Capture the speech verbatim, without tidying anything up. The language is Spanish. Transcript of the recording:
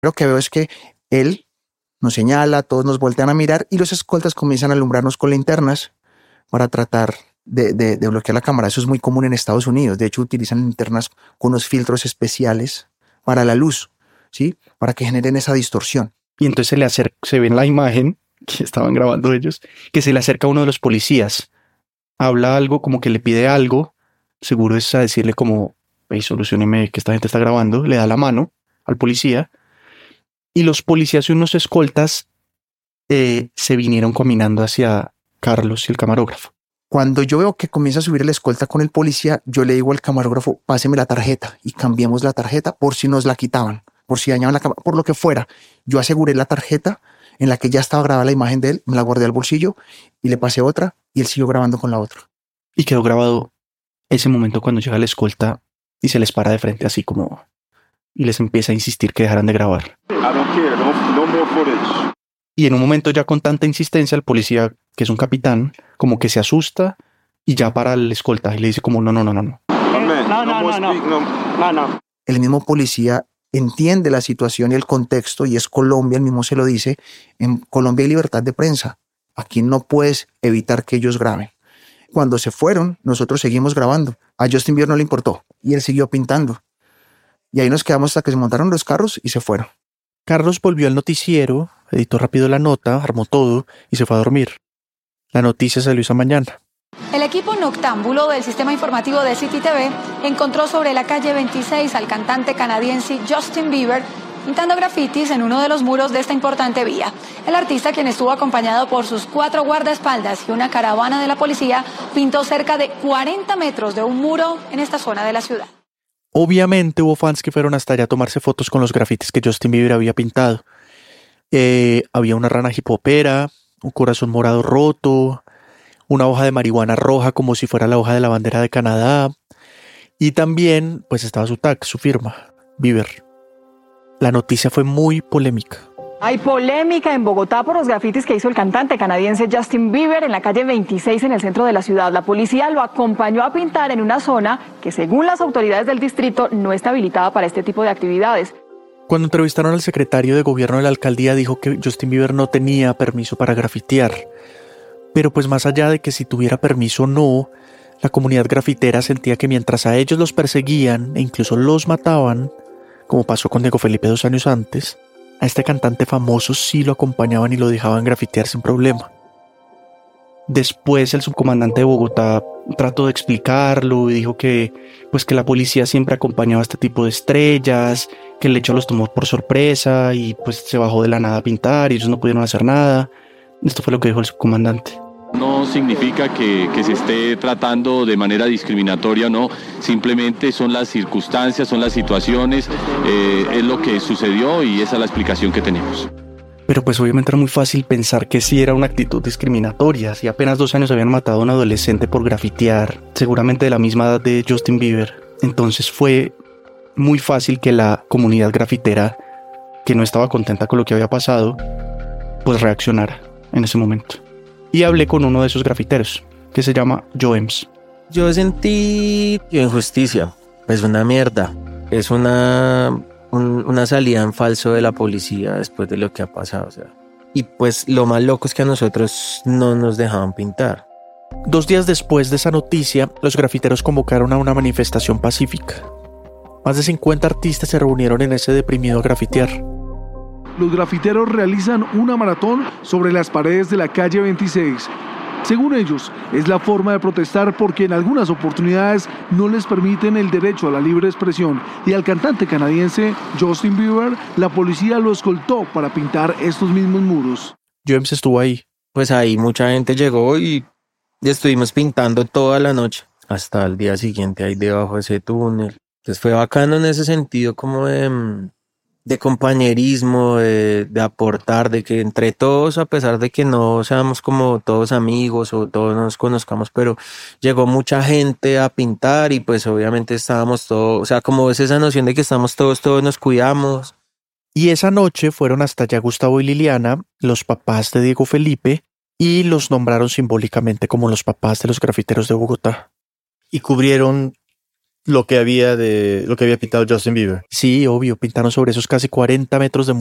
Lo que veo es que él nos señala, todos nos voltean a mirar y los escoltas comienzan a alumbrarnos con linternas para tratar de, de, de bloquear la cámara. Eso es muy común en Estados Unidos. De hecho, utilizan linternas con unos filtros especiales para la luz, ¿sí? Para que generen esa distorsión. Y entonces se le acerca, se ve en la imagen que estaban grabando ellos, que se le acerca a uno de los policías. Habla algo, como que le pide algo. Seguro es a decirle como, hey, solucióneme que esta gente está grabando. Le da la mano al policía. Y los policías y unos escoltas eh, se vinieron caminando hacia Carlos y el camarógrafo. Cuando yo veo que comienza a subir el escolta con el policía, yo le digo al camarógrafo, páseme la tarjeta y cambiemos la tarjeta por si nos la quitaban, por si dañaban la cámara, por lo que fuera. Yo aseguré la tarjeta en la que ya estaba grabada la imagen de él, me la guardé al bolsillo y le pasé otra y él siguió grabando con la otra. Y quedó grabado ese momento cuando llega la escolta y se les para de frente así como... y les empieza a insistir que dejaran de grabar. Y en un momento ya con tanta insistencia el policía, que es un capitán, como que se asusta y ya para el escolta y le dice como no, no, no, no, no. No, no, no, no, no, no. El mismo policía entiende la situación y el contexto y es Colombia, él mismo se lo dice, en Colombia hay libertad de prensa. Aquí no puedes evitar que ellos graben. Cuando se fueron, nosotros seguimos grabando. A Justin Bieber no le importó y él siguió pintando. Y ahí nos quedamos hasta que se montaron los carros y se fueron. Carlos volvió al noticiero, editó rápido la nota, armó todo y se fue a dormir. La noticia salió esa mañana. El equipo noctámbulo del sistema informativo de City T V encontró sobre la calle veintiséis al cantante canadiense Justin Bieber pintando grafitis en uno de los muros de esta importante vía. El artista, quien estuvo acompañado por sus cuatro guardaespaldas y una caravana de la policía, pintó cerca de cuarenta metros de un muro en esta zona de la ciudad. Obviamente hubo fans que fueron hasta allá a tomarse fotos con los grafitis que Justin Bieber había pintado. Eh, había una rana hipopera, un corazón morado roto, una hoja de marihuana roja como si fuera la hoja de la bandera de Canadá. Y también pues estaba su tag, su firma, Bieber. La noticia fue muy polémica. Hay polémica en Bogotá por los grafitis que hizo el cantante canadiense Justin Bieber en la calle veintiséis en el centro de la ciudad. La policía lo acompañó a pintar en una zona que, según las autoridades del distrito, no está habilitada para este tipo de actividades. Cuando entrevistaron al secretario de gobierno de la alcaldía, dijo que Justin Bieber no tenía permiso para grafitear. Pero pues más allá de que si tuviera permiso o no, la comunidad grafitera sentía que mientras a ellos los perseguían e incluso los mataban, como pasó con Diego Felipe dos años antes, a este cantante famoso sí lo acompañaban y lo dejaban grafitear sin problema. Después el subcomandante de Bogotá trató de explicarlo y dijo que, pues, que la policía siempre acompañaba a este tipo de estrellas, que el hecho los tomó por sorpresa y pues se bajó de la nada a pintar y ellos no pudieron hacer nada. Esto fue lo que dijo el subcomandante. No significa que, que se esté tratando de manera discriminatoria, no, simplemente son las circunstancias, son las situaciones, eh, es lo que sucedió y esa es la explicación que tenemos. Pero pues obviamente era muy fácil pensar que sí era una actitud discriminatoria. Si apenas dos años habían matado a un adolescente por grafitear, seguramente de la misma edad de Justin Bieber. Entonces fue muy fácil que la comunidad grafitera, que no estaba contenta con lo que había pasado, pues reaccionara en ese momento. Y hablé con uno de esos grafiteros, que se llama Joems. Yo sentí injusticia, es una mierda, es una, un, una salida en falso de la policía después de lo que ha pasado. O sea. Y pues lo más loco es que a nosotros no nos dejaban pintar. Dos días después de esa noticia, los grafiteros convocaron a una manifestación pacífica. Más de cincuenta artistas se reunieron en ese deprimido a grafitear. Los grafiteros realizan una maratón sobre las paredes de la calle veintiséis. Según ellos, es la forma de protestar porque en algunas oportunidades no les permiten el derecho a la libre expresión. Y al cantante canadiense Justin Bieber, la policía lo escoltó para pintar estos mismos muros. James estuvo ahí. Pues ahí mucha gente llegó y estuvimos pintando toda la noche. Hasta el día siguiente ahí debajo de ese túnel. Entonces fue bacano en ese sentido como de... de compañerismo, de, de aportar, de que entre todos, a pesar de que no seamos como todos amigos o todos nos conozcamos, pero llegó mucha gente a pintar y pues obviamente estábamos todos, o sea, como es esa noción de que estamos todos, todos nos cuidamos. Y esa noche fueron hasta allá Gustavo y Liliana, los papás de Diego Felipe, y los nombraron simbólicamente como los papás de los grafiteros de Bogotá. Y cubrieron lo que había de lo que había pintado Justin Bieber. Sí, obvio, pintaron sobre esos casi cuarenta metros de